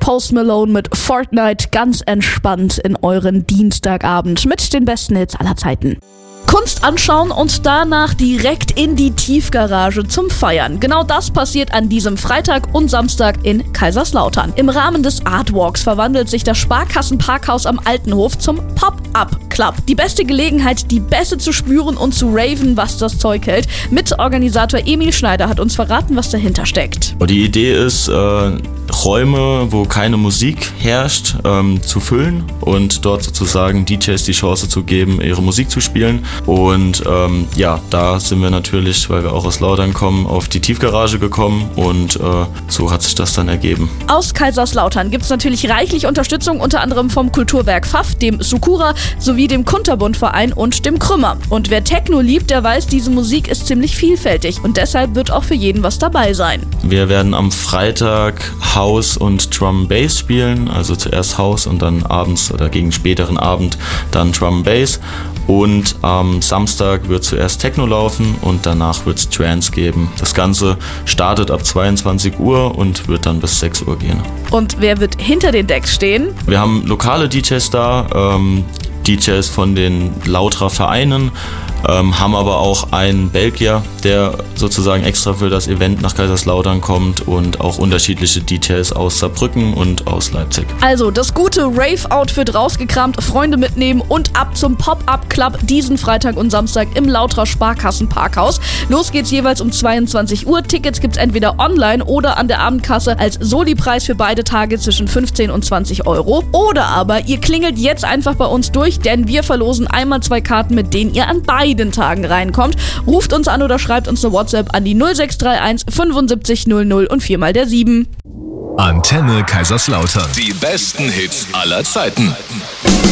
Post Malone mit Fortnite ganz entspannt in euren Dienstagabend mit den besten Hits aller Zeiten. Kunst anschauen und danach direkt in die Tiefgarage zum Feiern. Genau das passiert an diesem Freitag und Samstag in Kaiserslautern. Im Rahmen des Artwalks verwandelt sich das Sparkassenparkhaus am Altenhof zum Pop-Up-Club. Die beste Gelegenheit, die Bässe zu spüren und zu raven, was das Zeug hält. Mitorganisator Emil Schneider hat uns verraten, was dahinter steckt. Die Idee ist, Räume, wo keine Musik herrscht, zu füllen und dort sozusagen DJs die Chance zu geben, ihre Musik zu spielen. Und da sind wir natürlich, weil wir auch aus Lautern kommen, auf die Tiefgarage gekommen und so hat sich das dann ergeben. Aus Kaiserslautern gibt es natürlich reichlich Unterstützung, unter anderem vom Kulturwerk Pfaff, dem Sukura sowie dem Kunterbundverein und dem Krümmer. Und wer Techno liebt, der weiß, diese Musik ist ziemlich vielfältig und deshalb wird auch für jeden was dabei sein. Wir werden am Freitag House und Drum Bass spielen, also zuerst House und dann abends oder gegen späteren Abend dann Drum Bass. Und am Samstag wird zuerst Techno laufen und danach wird es Trance geben. Das Ganze startet ab 22 Uhr und wird dann bis 6 Uhr gehen. Und wer wird hinter den Decks stehen? Wir haben lokale DJs da, DJs von den Lauterer Vereinen, haben aber auch einen Belgier, der sozusagen extra für das Event nach Kaiserslautern kommt und auch unterschiedliche DJs aus Saarbrücken und aus Leipzig. Also das gute Rave-Outfit rausgekramt, Freunde mitnehmen und ab zum Pop-Up-Club diesen Freitag und Samstag im Lauterer Sparkassenparkhaus. Los geht's jeweils um 22 Uhr. Tickets gibt's entweder online oder an der Abendkasse als Soli-Preis für beide Tage zwischen 15 und 20 Euro. Oder aber ihr klingelt jetzt einfach bei uns durch, denn wir verlosen einmal 2 Karten, mit denen ihr an beiden Tagen reinkommt. Ruft uns an oder schreibt uns eine WhatsApp an die 0631 75 00 und 4 mal der 7. Antenne Kaiserslautern. Die besten Hits aller Zeiten.